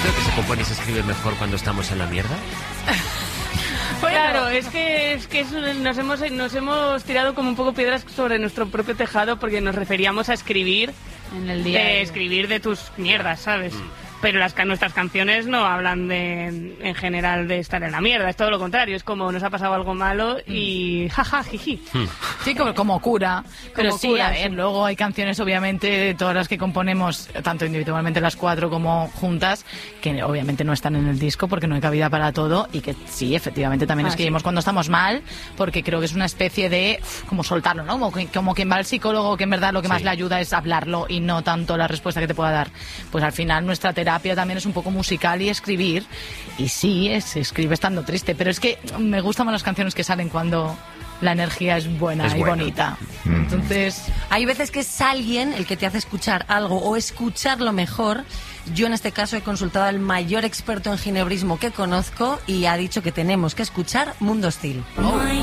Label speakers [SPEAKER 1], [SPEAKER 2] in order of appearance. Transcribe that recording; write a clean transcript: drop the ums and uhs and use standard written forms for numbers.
[SPEAKER 1] cierto que se compone y se escribe mejor cuando estamos en la mierda?
[SPEAKER 2] Bueno, claro, es que nos hemos tirado como un poco piedras sobre nuestro propio tejado porque nos referíamos a escribir
[SPEAKER 3] en el día
[SPEAKER 2] de escribir de tus mierdas, ¿sabes? Pero nuestras canciones no hablan en general de estar en la mierda, es todo lo contrario, es como nos ha pasado algo malo y jaja, jiji.
[SPEAKER 3] Sí, como cura, pero
[SPEAKER 2] como
[SPEAKER 3] sí,
[SPEAKER 2] cura,
[SPEAKER 3] a ver,
[SPEAKER 2] sí.
[SPEAKER 3] Luego hay canciones, obviamente, todas las que componemos, tanto individualmente las 4 como juntas, que obviamente no están en el disco porque no hay cabida para todo y que sí, efectivamente también escribimos cuando estamos mal, porque creo que es una especie de, como soltarlo, ¿no? Como quien va al psicólogo, que en verdad lo que más le ayuda es hablarlo y no tanto la respuesta que te pueda dar. Pues al final nuestra terapia también es un poco musical y escribir, y sí, se escribe estando triste, pero es que me gustan más las canciones que salen cuando la energía es buena y bonita. Entonces,
[SPEAKER 4] hay veces que es alguien el que te hace escuchar algo o escucharlo mejor. Yo en este caso he consultado al mayor experto en ginebrismo que conozco y ha dicho que tenemos que escuchar Mundo Hostil.